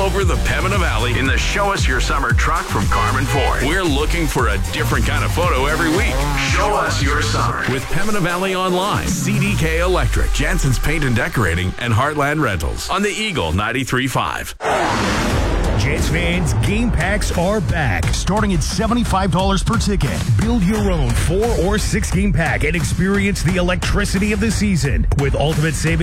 over the Pembina Valley in the Show Us Your Summer truck from Carmen Ford. We're looking for a different kind of photo every week. Show Us Your Summer with Pembina Valley Online, CDK Electric, Jansen's Paint and Decorating, and Heartland Rentals on the Eagle 93.5. Jets fans, game packs are back, starting at $75 per ticket. Build your own 4 or 6 game pack and experience the electricity of the season with ultimate savings